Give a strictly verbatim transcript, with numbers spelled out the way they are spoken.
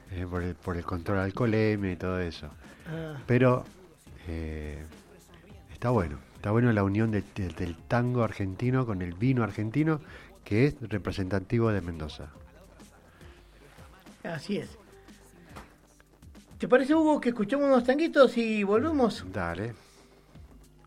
eh, por, el, por el control alcoholemia y todo eso. Ah, Pero eh, está bueno, está bueno la unión de- de- del tango argentino con el vino argentino, que es representativo de Mendoza. así es. ¿Te parece, Hugo, que escuchemos unos tanguitos y volvemos? Dale.